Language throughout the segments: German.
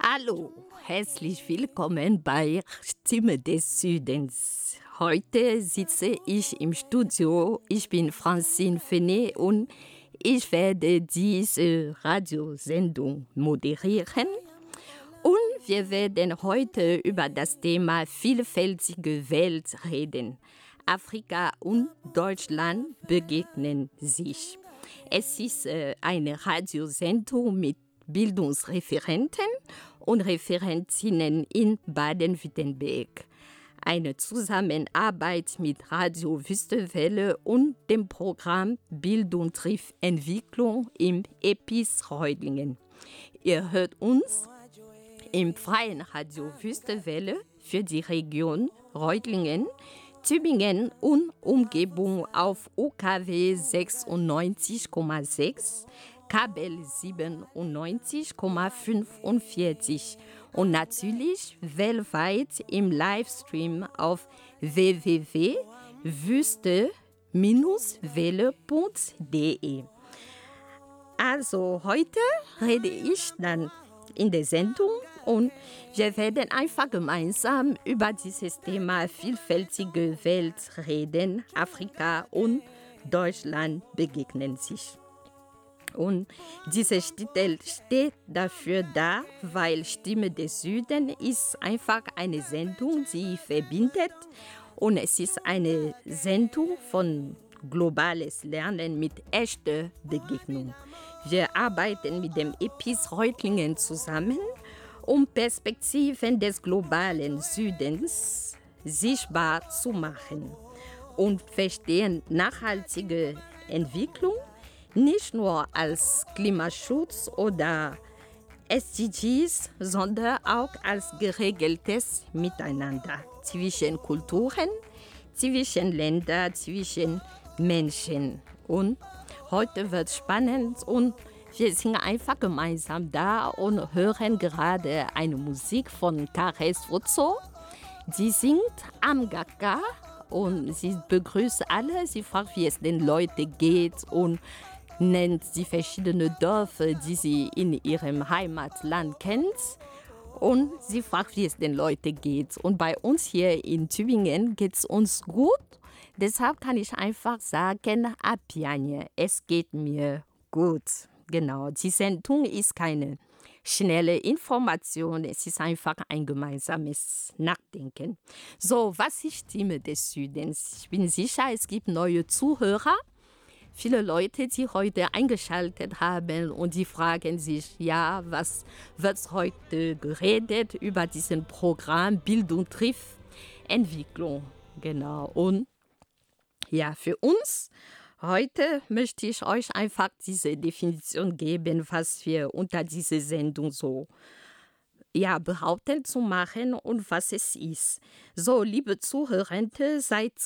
Hallo, herzlich willkommen bei Stimme des Südens. Heute sitze ich im Studio. Ich bin Francine Fenet und ich werde diese Radiosendung moderieren. Und wir werden heute über das Thema vielfältige Welt reden. Afrika und Deutschland begegnen sich. Es ist eine Radiosendung mit Bildungsreferenten und Referentinnen in Baden-Württemberg. Eine Zusammenarbeit mit Radio Wüstewelle und dem Programm Bildung trifft Entwicklung im EPIS Reutlingen. Ihr hört uns im freien Radio Wüstewelle für die Region Reutlingen, Tübingen und Umgebung auf UKW 96,6, Kabel 97,45 und natürlich weltweit im Livestream auf www.wüste-welle.de. Also heute rede ich dann in der Sendung und wir werden einfach gemeinsam über dieses Thema vielfältige Welt reden. Afrika und Deutschland begegnen sich. Und dieser Titel steht dafür da, weil Stimme des Süden ist einfach eine Sendung, die verbindet. Und es ist eine Sendung von globales Lernen mit echter Begegnung. Wir arbeiten mit dem EPIS Reutlingen zusammen, um Perspektiven des globalen Südens sichtbar zu machen und verstehen nachhaltige Entwicklung nicht nur als Klimaschutz oder SDGs, sondern auch als geregeltes Miteinander zwischen Kulturen, zwischen Ländern, zwischen Menschen. Und heute wird es spannend und wir sind einfach gemeinsam da und hören gerade eine Musik von Kares Wotso. Sie singt Amgaka und sie begrüßt alle. Sie fragt, wie es den Leuten geht und nennt die verschiedenen Dörfer, die sie in ihrem Heimatland kennt. Und sie fragt, wie es den Leuten geht. Und bei uns hier in Tübingen geht es uns gut. Deshalb kann ich einfach sagen, Apianje, es geht mir gut. Genau, die Sendung ist keine schnelle Information, es ist einfach ein gemeinsames Nachdenken. So, was ist Stimme des Südens? Ich bin sicher, es gibt neue Zuhörer. Viele Leute, die heute eingeschaltet haben und die fragen sich, ja, was wird heute geredet über diesen Programm Bildung trifft Entwicklung. Genau. Und ja, für uns heute möchte ich euch einfach diese Definition geben, was wir unter dieser Sendung so behaupten zu machen und was es ist. So, liebe Zuhörende, seit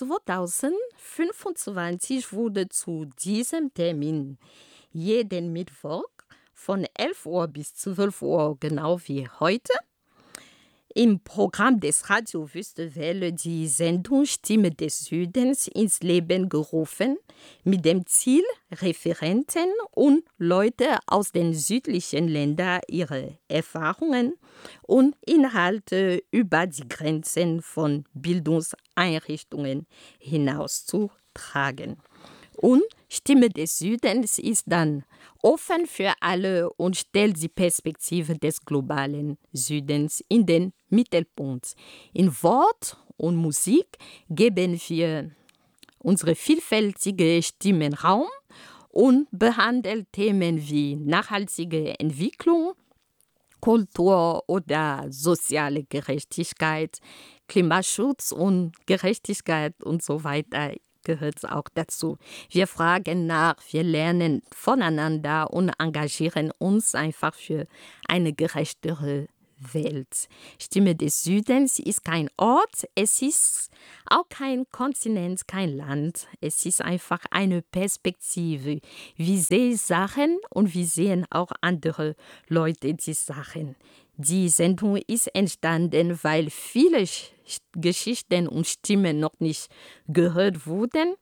2025 wurde zu diesem Termin jeden Mittwoch von 11 Uhr bis 12 Uhr, genau wie heute, im Programm des Radio Wüstewelle die Sendung Stimme des Südens ins Leben gerufen, mit dem Ziel, Referenten und Leute aus den südlichen Ländern ihre Erfahrungen und Inhalte über die Grenzen von Bildungseinrichtungen hinauszutragen. Und Stimme des Südens ist dann offen für alle und stellt die Perspektive des globalen Südens in den Mittelpunkt. In Wort und Musik geben wir unsere vielfältige Stimmen Raum und behandeln Themen wie nachhaltige Entwicklung, Kultur oder soziale Gerechtigkeit, Klimaschutz und Gerechtigkeit und so weiter. Gehört auch dazu. Wir fragen nach, wir lernen voneinander und engagieren uns einfach für eine gerechtere Welt. Stimme des Südens ist kein Ort, es ist auch kein Kontinent, kein Land. Es ist einfach eine Perspektive. Wir sehen Sachen und wir sehen auch andere Leute die Sachen. Die Sendung ist entstanden, weil viele Geschichten und Stimmen noch nicht gehört wurden.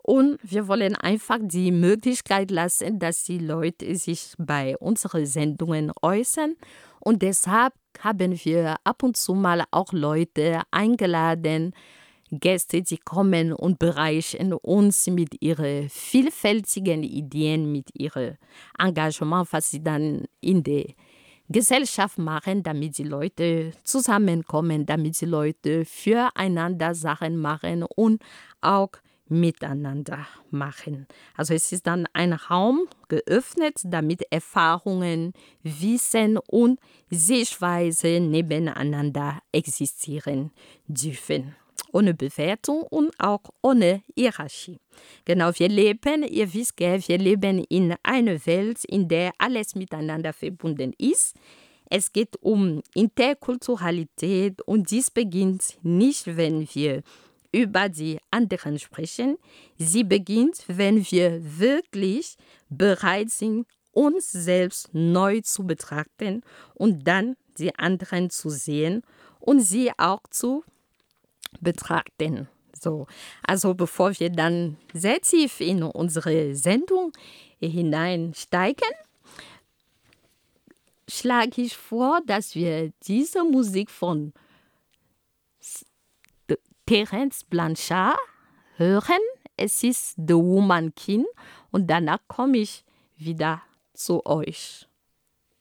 Und wir wollen einfach die Möglichkeit lassen, dass die Leute sich bei unseren Sendungen äußern. Und deshalb haben wir ab und zu mal auch Leute eingeladen, Gäste, die kommen und bereichern uns mit ihren vielfältigen Ideen, mit ihrem Engagement, was sie dann in der Gesellschaft machen, damit die Leute zusammenkommen, damit die Leute füreinander Sachen machen und auch miteinander machen. Also es ist dann ein Raum geöffnet, damit Erfahrungen, Wissen und Sichtweisen nebeneinander existieren dürfen. Ohne Bewertung und auch ohne Hierarchie. Genau, wir leben, ihr wisst, wir leben in einer Welt, in der alles miteinander verbunden ist. Es geht um Interkulturalität und dies beginnt nicht, wenn wir über die anderen sprechen. Sie beginnt, wenn wir wirklich bereit sind, uns selbst neu zu betrachten und dann die anderen zu sehen und sie auch zu betrachten. So, also bevor wir dann sehr tief in unsere Sendung hineinsteigen, schlage ich vor, dass wir diese Musik von Terence Blanchard hören. Es ist The Woman King und danach komme ich wieder zu euch.